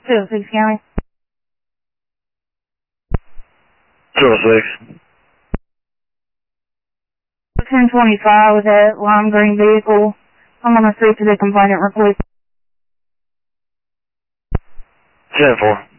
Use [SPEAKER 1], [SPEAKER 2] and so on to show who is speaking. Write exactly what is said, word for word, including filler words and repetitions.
[SPEAKER 1] two oh six County.
[SPEAKER 2] two oh six.
[SPEAKER 1] ten twenty-five with that lime green vehicle. I'm on the street to the complainant real quick.
[SPEAKER 2] ten four.